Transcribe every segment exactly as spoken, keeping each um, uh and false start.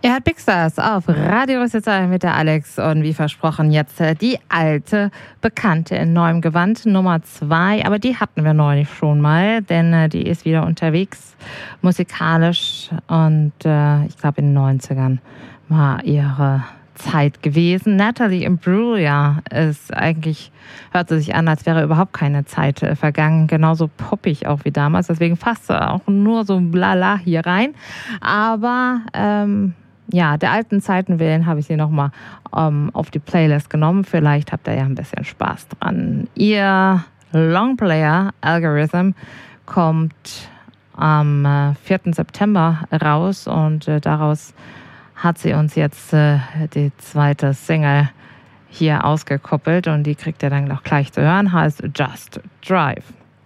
Ihr hört Big Stars auf Radio Rüsselsheim mit der Alex und wie versprochen jetzt die alte Bekannte in neuem Gewand, Nummer zwei. Aber die hatten wir neulich schon mal, denn die ist wieder unterwegs musikalisch und äh, ich glaube in den neunzigern war ihre Zeit gewesen. Natalie Imbruglia ist eigentlich, hört sie sich an, als wäre überhaupt keine Zeit äh, vergangen. Genauso poppig auch wie damals. Deswegen fasst sie auch nur so blala hier rein. Aber ähm, ja, der alten Zeiten willen habe ich sie nochmal ähm, auf die Playlist genommen. Vielleicht habt ihr ja ein bisschen Spaß dran. Ihr Longplayer Algorithm kommt am äh, vierten September raus und äh, daraus hat sie uns jetzt äh, die zweite Single hier ausgekoppelt und die kriegt ihr dann auch gleich zu hören, heißt Just Drive.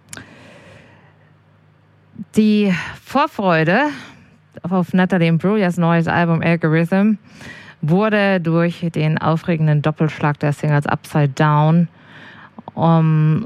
Die Vorfreude auf Natalie Imbruglias neues Album Algorithm wurde durch den aufregenden Doppelschlag der Singles Upside Down, um,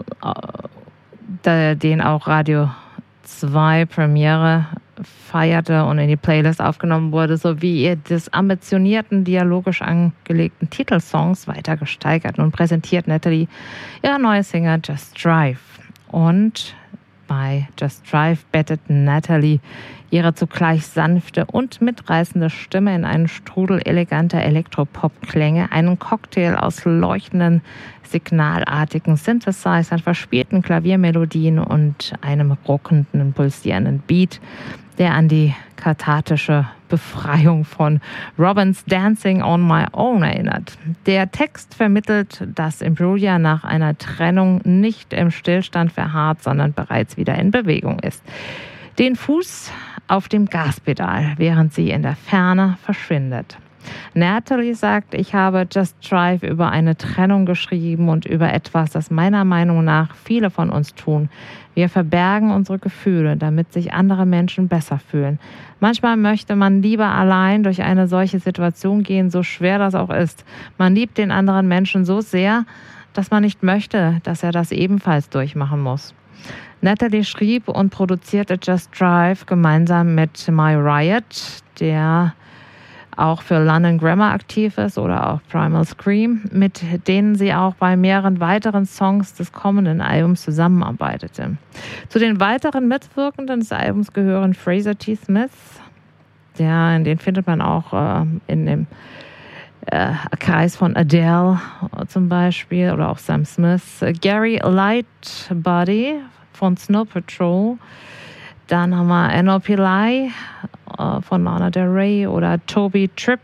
äh, den auch Radio zwei Premiere feierte und in die Playlist aufgenommen wurde, sowie des ambitionierten, dialogisch angelegten Titelsongs weiter gesteigert. Nun präsentiert Natalie ihre neue Single Just Drive. Und bei Just Drive bettet Natalie ihre zugleich sanfte und mitreißende Stimme in einen Strudel eleganter Elektropop-Klänge, einen Cocktail aus leuchtenden, signalartigen Synthesizern, verspielten Klaviermelodien und einem ruckenden, pulsierenden Beat, der an die kathartische Befreiung von Robins Dancing on My Own erinnert. Der Text vermittelt, dass Imbruglia nach einer Trennung nicht im Stillstand verharrt, sondern bereits wieder in Bewegung ist. Den Fuß auf dem Gaspedal, während sie in der Ferne verschwindet. Natalie sagt, ich habe Just Drive über eine Trennung geschrieben und über etwas, das meiner Meinung nach viele von uns tun. Wir verbergen unsere Gefühle, damit sich andere Menschen besser fühlen. Manchmal möchte man lieber allein durch eine solche Situation gehen, so schwer das auch ist. Man liebt den anderen Menschen so sehr, dass man nicht möchte, dass er das ebenfalls durchmachen muss. Natalie schrieb und produzierte Just Drive gemeinsam mit My Riot, der auch für London Grammar aktiv ist, oder auch Primal Scream, mit denen sie auch bei mehreren weiteren Songs des kommenden Albums zusammenarbeitete. Zu den weiteren Mitwirkenden des Albums gehören Fraser T. Smith, der, den findet man auch äh, in dem äh, Kreis von Adele zum Beispiel, oder auch Sam Smith, Gary Lightbody von Snow Patrol. Dann haben wir N O P Lai äh, von Lana Del Rey oder Toby Tripp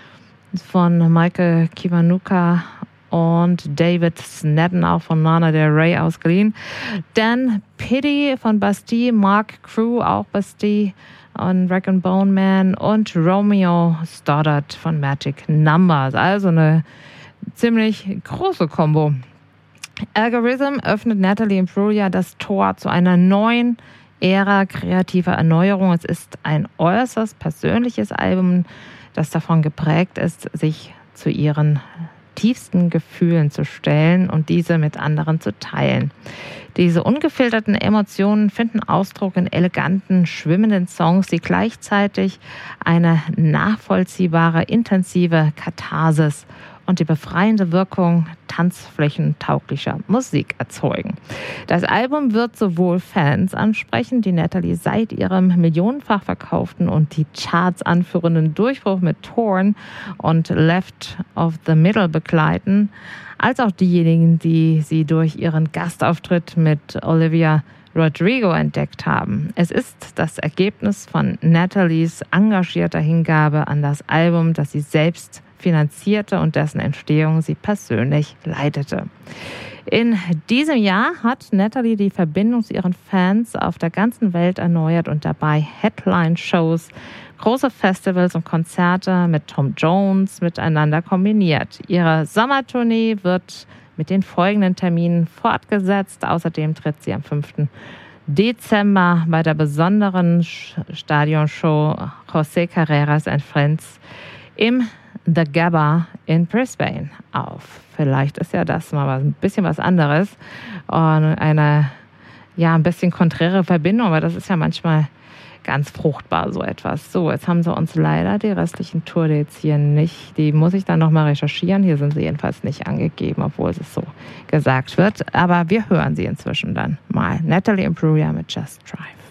von Michael Kiwanuka und David Snedden auch von Lana Del Rey ausgeliehen. Dan Piddy von Bastille, Mark Crew auch Bastille und Rag and Bone Man und Romeo Stoddard von Magic Numbers. Also eine ziemlich große Kombo. Algorithm öffnet Natalie Imbruglia das Tor zu einer neuen Ära kreativer Erneuerung. Es ist ein äußerst persönliches Album, das davon geprägt ist, sich zu ihren tiefsten Gefühlen zu stellen und diese mit anderen zu teilen. Diese ungefilterten Emotionen finden Ausdruck in eleganten, schwimmenden Songs, die gleichzeitig eine nachvollziehbare, intensive Katharsis und die befreiende Wirkung tanzflächentauglicher Musik erzeugen. Das Album wird sowohl Fans ansprechen, die Natalie seit ihrem millionenfach verkauften und die Charts anführenden Durchbruch mit Torn und Left of the Middle begleiten, als auch diejenigen, die sie durch ihren Gastauftritt mit Olivia Rodrigo entdeckt haben. Es ist das Ergebnis von Natalies engagierter Hingabe an das Album, das sie selbst finanzierte und dessen Entstehung sie persönlich leitete. In diesem Jahr hat Natalie die Verbindung zu ihren Fans auf der ganzen Welt erneuert und dabei Headline-Shows, große Festivals und Konzerte mit Tom Jones miteinander kombiniert. Ihre Sommertournee wird mit den folgenden Terminen fortgesetzt. Außerdem tritt sie am fünften Dezember bei der besonderen Stadionshow José Carreras and Friends im The Gabba in Brisbane auf. Vielleicht ist ja das mal was, ein bisschen was anderes und eine ja ein bisschen konträre Verbindung, aber das ist ja manchmal ganz fruchtbar, so etwas. So, jetzt haben sie uns leider die restlichen Tourdates hier nicht. Die muss ich dann nochmal recherchieren. Hier sind sie jedenfalls nicht angegeben, obwohl es so gesagt wird. Aber wir hören sie inzwischen dann mal. Natalie Imbruglia mit Just Drive.